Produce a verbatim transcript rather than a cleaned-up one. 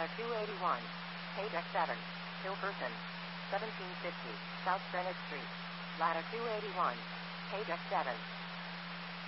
two eighty-one. Page X seven. Hilperson. seventeen fifty. South Greenwich Street. Ladder two eighty-one. Page X seven.